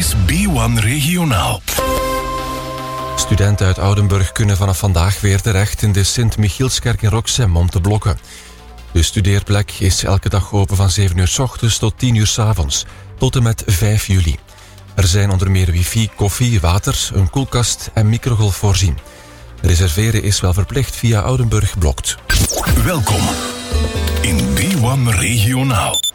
is B1 Regionaal. Studenten uit Oudenburg kunnen vanaf vandaag weer terecht in de Sint-Michielskerk in Roxem om te blokken. De studeerplek is elke dag open van 7 uur 's ochtends tot 10 uur 's avonds, tot en met 5 juli. Er zijn onder meer wifi, koffie, water, een koelkast en microgolf voorzien. Reserveren is wel verplicht via Oudenburg Blokt. Welkom in B1 Regionaal.